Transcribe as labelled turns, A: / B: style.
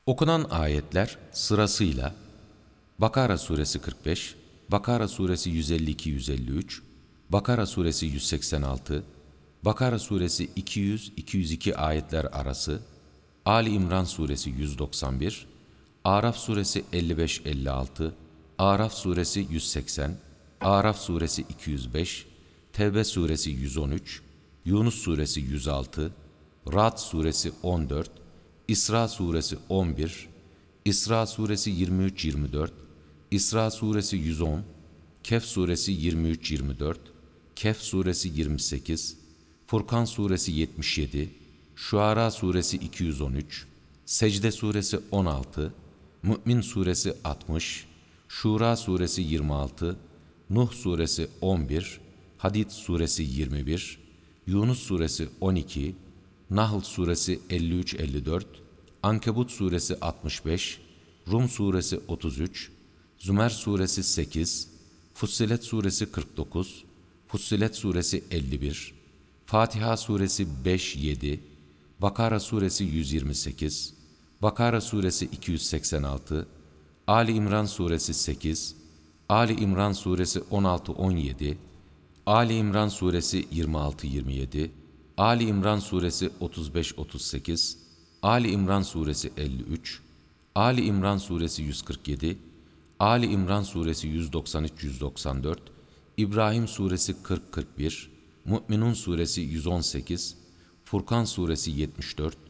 A: Okunan ayetler sırasıyla Bakara suresi 45, Bakara suresi 152-153, Bakara suresi 186, Bakara suresi 200-202 ayetler arası, Ali İmran suresi 191, Araf suresi 55-56, Araf suresi 180, Araf suresi 205, Tevbe suresi 113, Yunus suresi 106, Ra'd suresi 14, İsra suresi 11, İsra suresi 23-24, İsra suresi 110, Kehf suresi 23-24, Kehf suresi 28, Furkan suresi 77, Şuara suresi 213, Secde suresi 16, Mü'min suresi 60, Şura suresi 26, Nuh suresi 11, Hadid suresi 21, Yunus suresi 12, Nahl suresi 53-54, Ankebut suresi 65, Rum suresi 33, Zümer suresi 8, Fussilet suresi 49, Fussilet suresi 51, Fatiha suresi 5-7, Bakara suresi 128, Bakara suresi 286, Ali İmran suresi 8, Ali İmran suresi 16-17, Ali İmran suresi 26-27, Ali İmran suresi 35-38, Ali İmran suresi 53, Ali İmran suresi 147, Ali İmran suresi 193-194, İbrahim suresi 40-41, Mü'minun suresi 118, Furkan suresi 74,